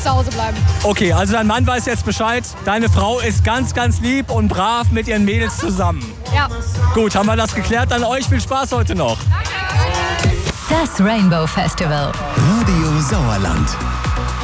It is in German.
zu Hause bleiben. Okay, also dein Mann weiß jetzt Bescheid. Deine Frau ist ganz, ganz lieb und brav mit ihren Mädels zusammen. Ja. Gut, haben wir das geklärt. Dann euch viel Spaß heute noch. Das Rainbow Festival. Radio Sauerland.